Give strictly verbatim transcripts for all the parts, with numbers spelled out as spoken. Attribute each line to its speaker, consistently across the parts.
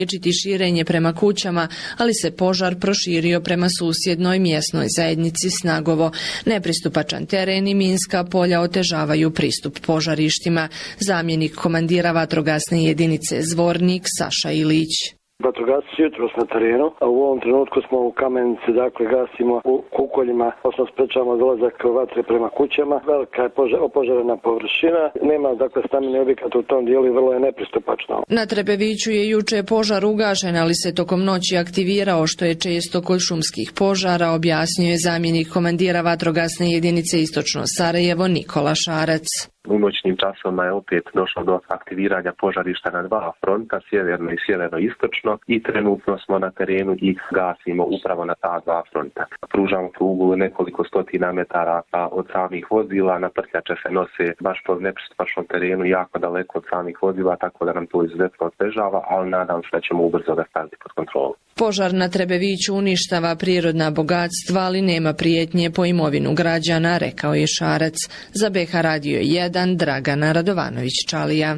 Speaker 1: spriječiti širenje prema kućama, ali se požar proširio prema susjednoj mjesnoj zajednici Snagovo. Nepristupačan teren i minska polja otežavaju pristup požarištima. Zamjenik komandira vatrogasne jedinice Zvornik Saša Ilić.
Speaker 2: Vatrogasci su jutros na terenu, a u ovom trenutku smo u Kamenici, dakle gasimo u kukoljima, odnosno sprečavamo dolazak vatre prema kućama. Velika je opožarena površina, nema dakle stambeni objekat u tom dijelu i vrlo je nepristupačno.
Speaker 1: Na Trebeviću je juče požar ugašen, ali se tokom noći aktivirao, što je često kod šumskih požara, objasnio je zamjenik komandira vatrogasne jedinice Istočno Sarajevo Nikola Šarac.
Speaker 3: U noćnim časovima je opet došlo do aktiviranja požarišta na dva fronta, sjeverno i sjeverno-istočno, i trenutno smo na terenu i gasimo upravo na ta dva fronta. Pružamo prugu nekoliko stotina metara od samih vozila, naprtljače se nose baš po nepristupačnom terenu jako daleko od samih vozila, tako da nam to izuzetno otežava, ali nadam se da ćemo ubrzo ga staviti pod kontrolu.
Speaker 1: Požar na Trebeviću uništava prirodna bogatstva, ali nema prijetnje po imovinu građana, rekao je Šarac. Za B H Radio jedan Dragana Radovanović-Čalija.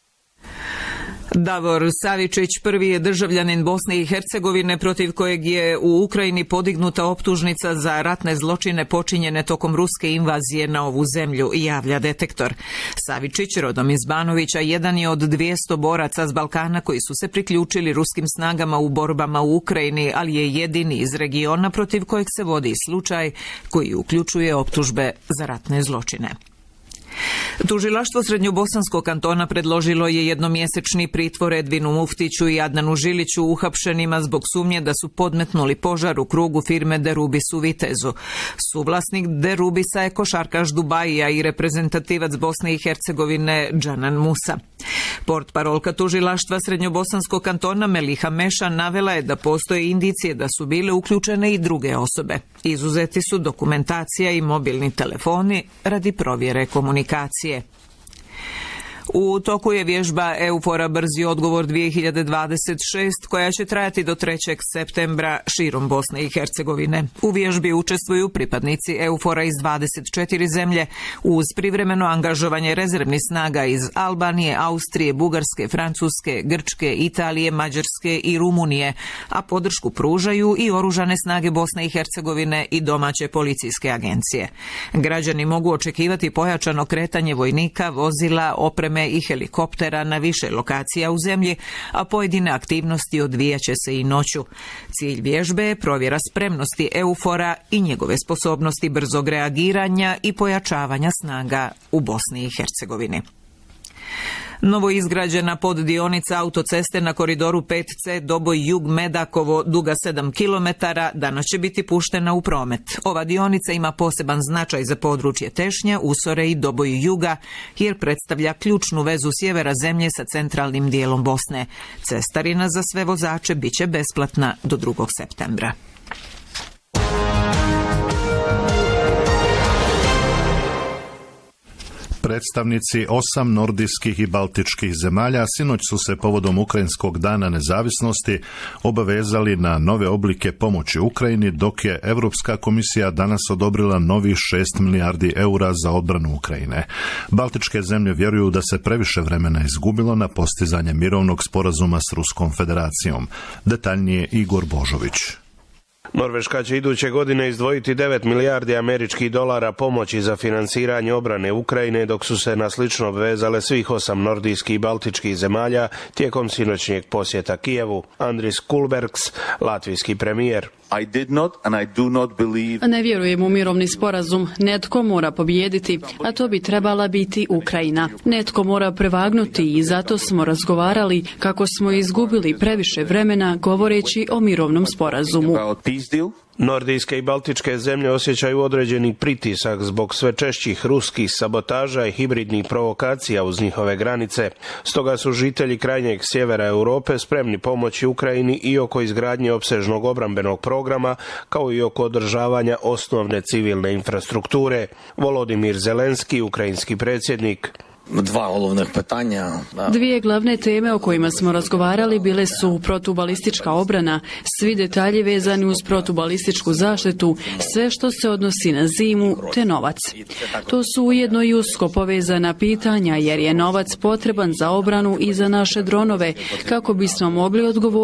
Speaker 4: Davor Savičić prvi je državljanin Bosne i Hercegovine protiv kojeg je u Ukrajini podignuta optužnica za ratne zločine počinjene tokom ruske invazije na ovu zemlju, javlja Detektor. Savičić, rodom iz Banovića, jedan je od dvjesto boraca s Balkana koji su se priključili ruskim snagama u borbama u Ukrajini, ali je jedini iz regiona protiv kojeg se vodi slučaj koji uključuje optužbe za ratne zločine. Tužilaštvo Srednjobosanskog kantona predložilo je jednomjesečni pritvor Edvinu Muftiću i Adnanu Žiliću, uhapšenima zbog sumnje da su podmetnuli požar u krugu firme Derubis u Vitezu. Suvlasnik Derubisa je košarkaš Dubajija i reprezentativac Bosne i Hercegovine Džanan Musa. Portparolka tužilaštva Srednjobosanskog kantona Meliha Meša navela je da postoje indicije da su bile uključene i druge osobe. Izuzeti su dokumentacija i mobilni telefoni radi provjere komunikacije. U toku je vježba EUFOR-a Brzi odgovor dvije hiljade dvadeset šest koja će trajati do trećeg septembra širom Bosne i Hercegovine. U vježbi učestvuju pripadnici EUFOR-a iz dvadeset četiri zemlje uz privremeno angažovanje rezervnih snaga iz Albanije, Austrije, Bugarske, Francuske, Grčke, Italije, Mađarske i Rumunije, a podršku pružaju i oružane snage Bosne i Hercegovine i domaće policijske agencije. Građani mogu očekivati pojačano kretanje vojnika, vozila, opreme i helikoptera na više lokacija u zemlji, a pojedine aktivnosti odvijaće se i noću. Cilj vježbe je provjera spremnosti EUFOR-a i njegove sposobnosti brzog reagiranja i pojačavanja snaga u Bosni i Hercegovini. Novoizgrađena poddionica autoceste na koridoru pet C Doboj Jug Medakovo duga sedam kilometara danas će biti puštena u promet. Ova dionica ima poseban značaj za područje Tešnja, Usore i Doboj Juga jer predstavlja ključnu vezu sjevera zemlje sa centralnim dijelom Bosne. Cestarina za sve vozače biće besplatna do drugog septembra.
Speaker 5: Predstavnici osam nordijskih i baltičkih zemalja sinoć su se povodom Ukrajinskog dana nezavisnosti obavezali na nove oblike pomoći Ukrajini, dok je Europska komisija danas odobrila novih šest milijardi eura za odbranu Ukrajine. Baltičke zemlje vjeruju da se previše vremena izgubilo na postizanje mirovnog sporazuma s Ruskom federacijom. Detaljnije Igor Božović.
Speaker 6: Norveška će iduće godine izdvojiti devet milijardi američkih dolara pomoći za financiranje obrane Ukrajine, dok su se na slično obvezale svih osam nordijskih i baltičkih zemalja tijekom sinoćnjeg posjeta Kijevu. Andris Kulbergs, latvijski premijer.
Speaker 7: I did not and I do not believe...
Speaker 8: Ne vjerujem u mirovni sporazum. Netko mora pobijediti, a to bi trebala biti Ukrajina. Netko mora prevagnuti i zato smo razgovarali kako smo izgubili previše vremena govoreći o mirovnom sporazumu.
Speaker 6: Nordijske i baltičke zemlje osjećaju određeni pritisak zbog sve češćih ruskih sabotaža i hibridnih provokacija uz njihove granice. Stoga su žitelji krajnjeg sjevera Europe spremni pomoći Ukrajini i oko izgradnje opsežnog obrambenog programa, kao i oko održavanja osnovne civilne infrastrukture. Volodimir Zelenski, ukrajinski predsjednik.
Speaker 9: Dva olovnih pitanja.
Speaker 8: Dvije glavne teme o kojima smo razgovarali bile su protubalistička obrana, svi detalji vezani uz protubalističku zaštitu, sve što se odnosi na zimu, te novac. To su ujedno i usko povezana pitanja jer je novac potreban za obranu i za naše dronove kako bismo mogli odgovoriti